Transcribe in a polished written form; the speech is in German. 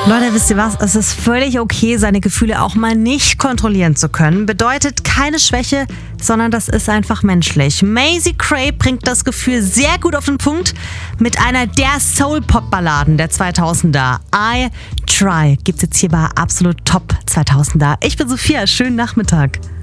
Leute, wisst ihr was? Es ist völlig okay, seine Gefühle auch mal nicht kontrollieren zu können. Bedeutet keine Schwäche, sondern das ist einfach menschlich. Macy Gray bringt das Gefühl sehr gut auf den Punkt mit einer der Soul-Pop-Balladen der 2000er. I Try gibt's jetzt hier bei Absolut Top 2000er. Ich bin Sophia, schönen Nachmittag.